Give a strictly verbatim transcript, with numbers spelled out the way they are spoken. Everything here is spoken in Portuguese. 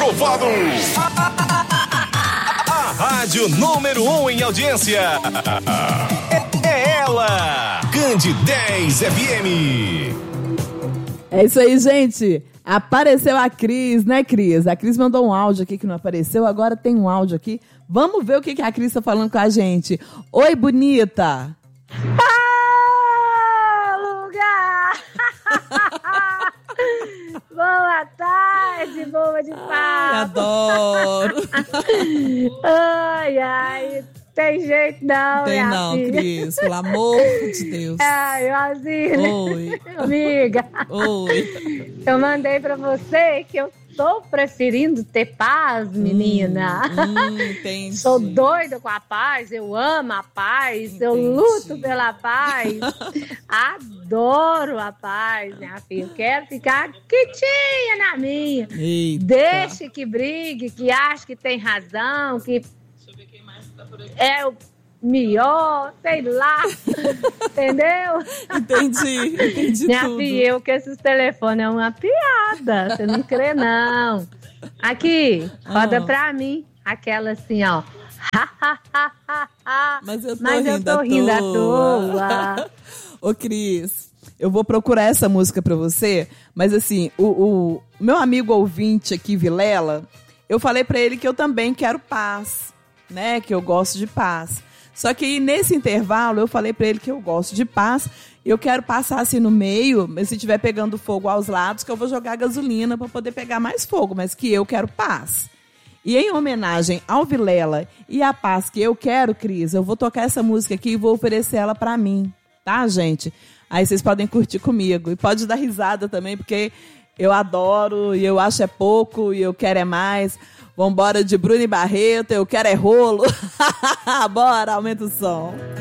aprovado. A rádio número um em audiência. É ela, Cande dez F M. É isso aí, gente. Apareceu a Cris, né, Cris? A Cris mandou um áudio aqui que não apareceu, agora tem um áudio aqui. Vamos ver o que a Cris está falando com a gente. Oi, bonita. Ah, lugar! Boa tarde, boa de papo. Ai, adoro. Ai, ai, tem jeito não, tem minha não, filha. Cris, pelo amor de Deus. Ai, Rosine. Oi. Amiga. Oi. Eu mandei pra você que eu tô preferindo ter paz, menina. Hum, hum, entendi. Sou doida com a paz, eu amo a paz, Entendi. eu luto pela paz. Adoro a paz, minha filha. Eu quero ficar quietinha na minha. Eita. Deixe que brigue, que ache que tem razão, que é o melhor, sei lá. Entendeu? Entendi, entendi Minha tudo. filha, eu que esses telefones é uma piada. Você não crê, não. Aqui, roda Ah. pra mim. Aquela assim, ó. Mas eu tô Mas rindo, eu tô rindo à à toa. Ô, Cris, eu vou procurar essa música pra você, mas assim, o, o meu amigo ouvinte aqui, Vilela, eu falei pra ele que eu também quero paz, né? Que eu gosto de paz. Só que aí, nesse intervalo, eu falei pra ele que eu gosto de paz, eu quero passar assim no meio, mas se estiver pegando fogo aos lados, que eu vou jogar gasolina pra poder pegar mais fogo, mas que eu quero paz. E em homenagem ao Vilela e à paz que eu quero, Cris, eu vou tocar essa música aqui e vou oferecer ela pra mim, tá, gente? Aí vocês podem curtir comigo. E pode dar risada também, porque eu adoro e eu acho é pouco e eu quero é mais. Vambora de Bruno e Barreto, eu quero é rolo. Bora, aumenta o som.